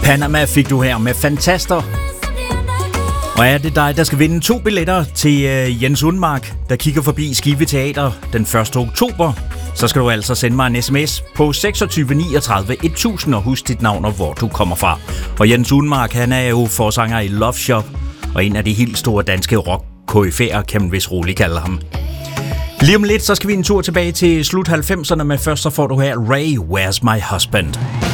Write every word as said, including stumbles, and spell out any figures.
Panama fik du her med Fantaster. Og er det dig, der skal vinde to billetter til uh, Jens Undmark, der kigger forbi Skive Teater den første oktober, så skal du altså sende mig en sms på seksogtyve niogtredive tusind og husk dit navn og hvor du kommer fra. Og Jens Undmark, han er jo forsanger i Love Shop, og en af de helt store danske rock-koryfæer, kan man vist roligt kalde ham. Lige om lidt, så skal vi en tur tilbage til slut halvfemserne, men først så får du her Ray, Where's My Husband?